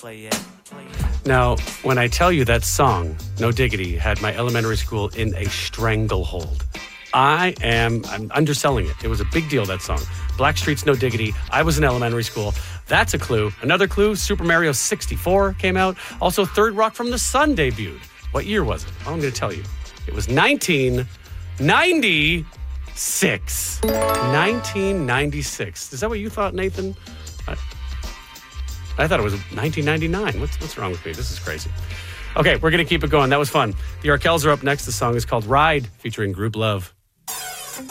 Now, when I tell you that song, No Diggity, had my elementary school in a stranglehold, I'm underselling it. It was a big deal, that song. Blackstreet's No Diggity. I was in elementary school. That's a clue. Another clue, Super Mario 64 came out. Also, Third Rock from the Sun debuted. What year was it? Well, I'm going to tell you. It was 1996. 1996. Is that what you thought, Nathan? I thought it was 1999. What's wrong with me? This is crazy. Okay, we're going to keep it going. That was fun. The Arkells are up next. The song is called Ride, featuring Group Love.